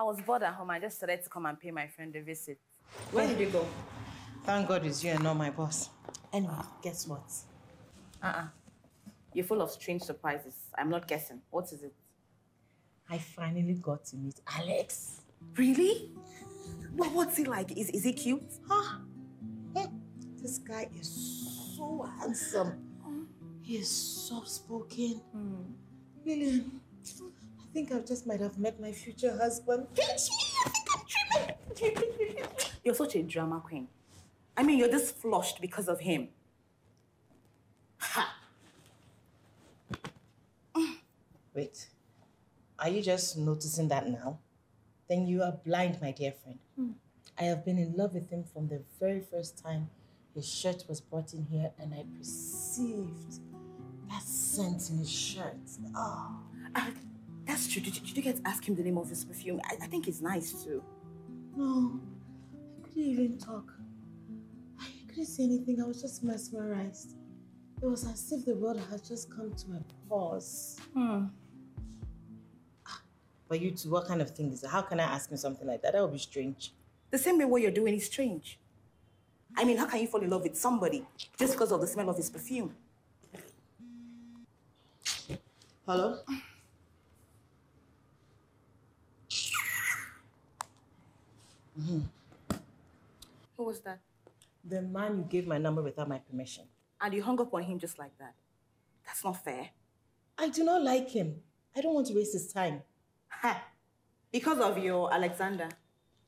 I was bored at home. I just decided to come and pay my friend a visit. Where did you go? Thank God it's you and not my boss. Anyway, guess what? You're full of strange surprises. I'm not guessing. What is it? I finally got to meet Alex. Really? What's he like? Is he cute? Huh? This guy is so handsome. He is soft-spoken. Lillian, I think I just might have met my future husband. Pinch me! I think I'm dreaming. You're such a drama queen. I mean, you're just flushed because of him. Ha! Wait, are you just noticing that now? Then you are blind, my dear friend. I have been in love with him from the very first time his shirt was brought in here and I perceived that scent in his shirt. Oh. That's true. Did you get to ask him the name of his perfume? I think it's nice too. No, I couldn't even talk. I couldn't say anything. I was just mesmerized. It was as if the world had just come to a pause. But you two, what kind of thing is that? How can I ask him something like that? That would be strange. The same way what you're doing is strange. I mean, how can you fall in love with somebody just because of the smell of his perfume? Hello? Who was that? The man you gave my number without my permission. And you hung up on him just like that. That's not fair. I do not like him. I don't want to waste his time. Ha! Because of your Alexander.